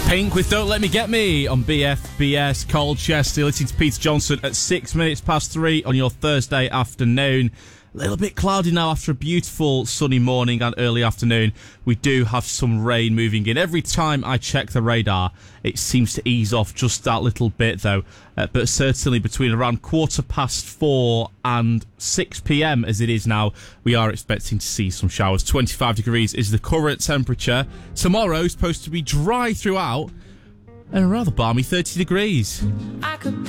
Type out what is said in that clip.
Pink with Don't Let Me Get Me on BFBS Colchester. Listening to Peter Johnson at 6 minutes past 3 on your Thursday afternoon. A little bit cloudy now after a beautiful sunny morning and early afternoon. We do have some rain moving in. Every time I check the radar, it seems to ease off just that little bit though. But certainly between around 4:15 and 6 p.m. as it is now, we are expecting to see some showers. 25 degrees is the current temperature. Tomorrow is supposed to be dry throughout and a rather balmy 30 degrees. I could be